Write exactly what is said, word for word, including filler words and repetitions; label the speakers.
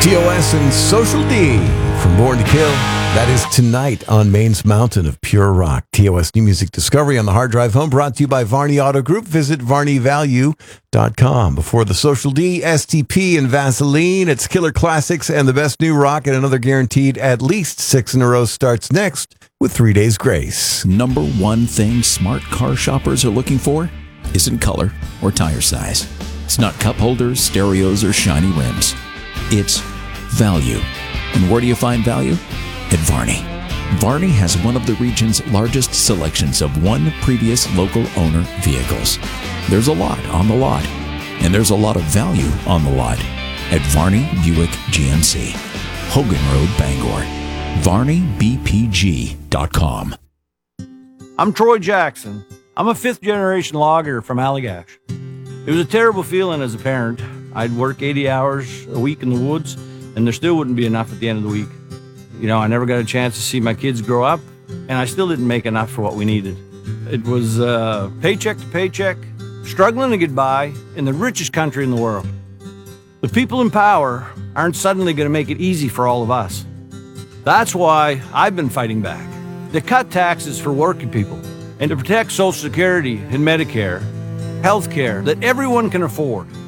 Speaker 1: T O S and Social D from Born to Kill. That is tonight on Maine's Mountain of Pure Rock. T O S New Music Discovery on the Hard Drive Home, brought to you by Varney Auto Group. Visit varney value dot com. Before the Social D, S T P and Vaseline. It's Killer Classics and the best new rock, and another guaranteed at least six in a row starts next with Three Days Grace.
Speaker 2: Number one thing smart car shoppers are looking for isn't color or tire size. It's not cup holders, stereos, or shiny rims. It's value. And where do you find value? At Varney. Varney has one of the region's largest selections of one previous local owner vehicles. There's a lot on the lot, and there's a lot of value on the lot at Varney Buick G M C, Hogan Road, Bangor. varney b p g dot com.
Speaker 3: I'm Troy Jackson. I'm a fifth-generation logger from Allagash. It was a terrible feeling as a parent. I'd work eighty hours a week in the woods, and there still wouldn't be enough at the end of the week. You know, I never got a chance to see my kids grow up, and I still didn't make enough for what we needed. It was uh, paycheck to paycheck, struggling to get by in the richest country in the world. The people in power aren't suddenly going to make it easy for all of us. That's why I've been fighting back. To cut taxes for working people, and to protect Social Security and Medicare, health care that everyone can afford.